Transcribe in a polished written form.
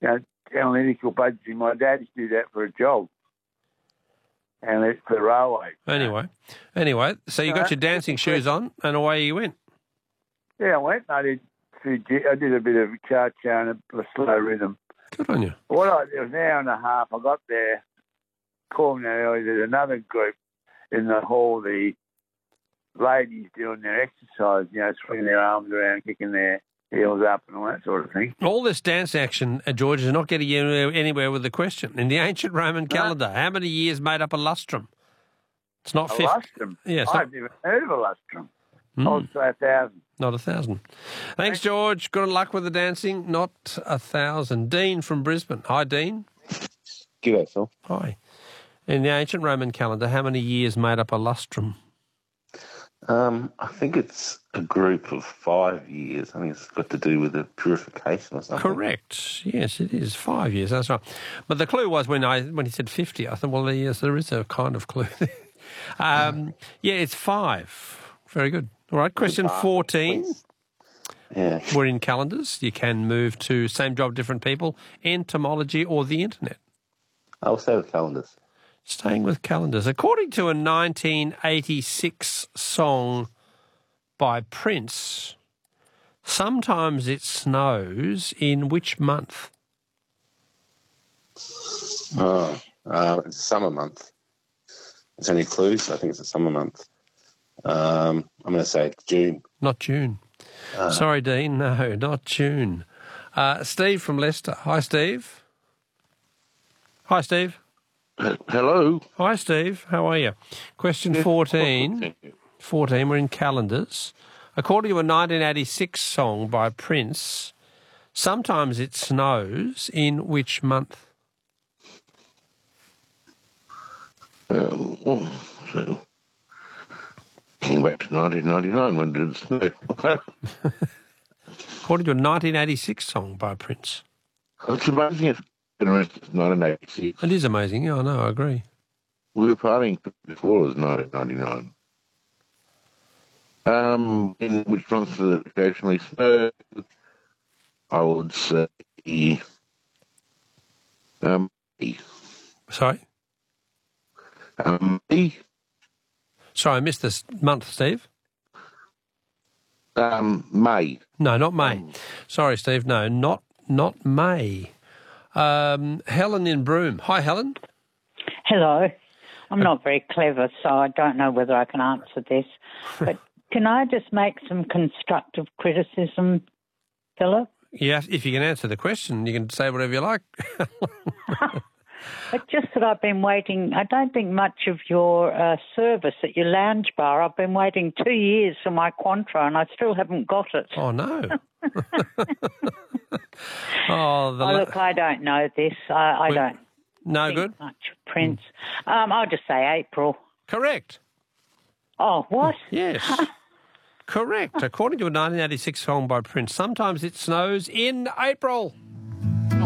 analytical budgeting. My dad used to do that for a job, and it's for the railway. Anyway, so you got your dancing shoes on, and away you went. Yeah, I went. I did a bit of cha-cha and a slow rhythm. Good on you. It was an hour and a half. I got there, called me early. There's another group in the hall, the ladies doing their exercise, swinging their arms around, kicking their heels up and all that sort of thing. All this dance action, George, is not getting you anywhere with the question. In the ancient Roman calendar, how many years made up a lustrum? It's not 50. Lustrum? Yeah, I've never heard of a lustrum. I would say 1,000. Not 1,000. Thanks, George. Good luck with the dancing. Not 1,000. Dean from Brisbane. Hi, Dean. G'day, Phil. Hi. In the ancient Roman calendar, how many years made up a lustrum? I think it's a group of 5 years. I think it's got to do with the purification or something. Correct. Yes, it is 5 years. That's right. But the clue was when he said 50, I thought, well, yes, there is a kind of clue there. Yeah, it's 5. Very good. All right, question 14. Yeah. We're in calendars. You can move to same job, different people, entomology or the internet. I'll stay with calendars. Staying with calendars. According to a 1986 song by Prince, sometimes it snows in which month? It's a summer month. Is there any clues? I think it's a summer month. I'm going to say June. Not June. Sorry, Dean. No, not June. Steve from Leicester. Hi, Steve. Hi, Steve. Hello. Hi, Steve. How are you? Question 14. 14, we're in calendars. According to a 1986 song by Prince, sometimes it snows in which month? Came back to 1999. When did it snow? According to a 1986 song by Prince. It's amazing it's been around since 1986. It is amazing. Yeah, I know. I agree. We were partying before it was 1999. In which months does it occasionally snow? I would say May. Sorry? May. Sorry, I missed this month, Steve. May. No, not May. Sorry, Steve. No, not May. Helen in Broome. Hi, Helen. Hello. I'm not very clever, so I don't know whether I can answer this. But can I just make some constructive criticism, Philip? Yeah, if you can answer the question, you can say whatever you like. It's just that I've been waiting, I don't think much of your service at your lounge bar. I've been waiting 2 years for my Quantra and I still haven't got it. Oh, no. Look, I don't know this. I don't think good? much of Prince. I'll just say April. Correct. Oh, what? Yes. Correct. According to a 1986 song by Prince, sometimes it snows in April.